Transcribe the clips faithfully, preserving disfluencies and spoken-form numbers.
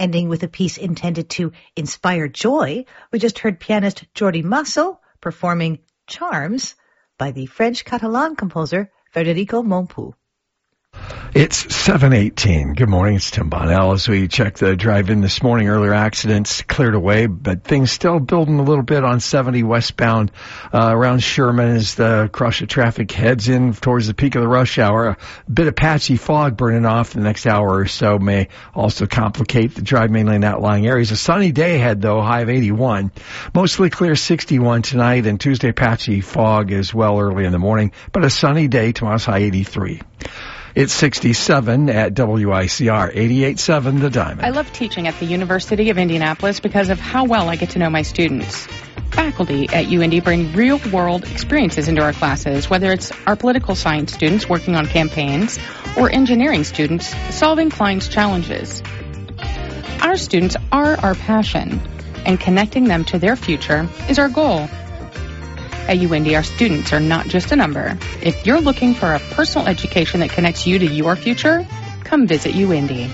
Ending with a piece intended to inspire joy, we just heard pianist Jordi Masso performing Charms by the French Catalan composer Federico Montpou. It's seven eighteen. Good morning. It's Tim Bonnell. As we check the drive-in this morning, earlier accidents cleared away, but things still building a little bit on seventy westbound uh, around Sherman as the crush of traffic heads in towards the peak of the rush hour. A bit of patchy fog burning off the next hour or so may also complicate the drive mainly in outlying areas. A sunny day ahead, though, high of eighty-one. Mostly clear sixty-one tonight, and Tuesday patchy fog as well early in the morning, but a sunny day. Tomorrow's high eighty-three. It's sixty-seven at W I C R, eighty-eight point seven The Diamond. I love teaching at the University of Indianapolis because of how well I get to know my students. Faculty at U Indy bring real-world experiences into our classes, whether it's our political science students working on campaigns or engineering students solving clients' challenges. Our students are our passion, and connecting them to their future is our goal. At U Indy, our students are not just a number. If you're looking for a personal education that connects you to your future, come visit U Indy.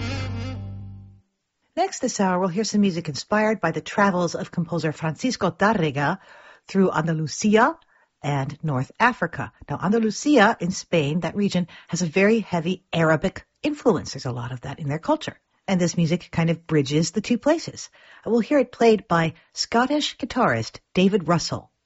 Next this hour, we'll hear some music inspired by the travels of composer Francisco Tárrega through Andalusia and North Africa. Now, Andalusia in Spain, that region, has a very heavy Arabic influence. There's a lot of that in their culture. And this music kind of bridges the two places. We'll hear it played by Scottish guitarist David Russell.